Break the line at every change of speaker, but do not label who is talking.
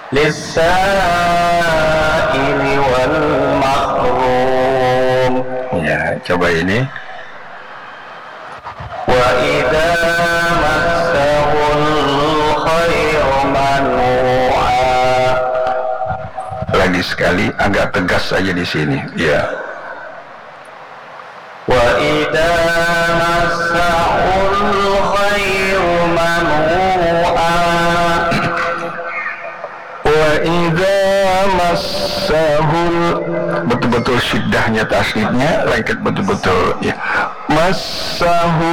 lis-sa'ili wal mahrum.
Ya, coba ini.
Wa idza massahul khairu manu'a.
Lagi sekali, agak tegas aja di sini. Ya.
Wa idza massahul khairu manu'a.
Wa idza massahul, betul-betul syiddahnya tasydidnya lengket betul-betul ya. Massahu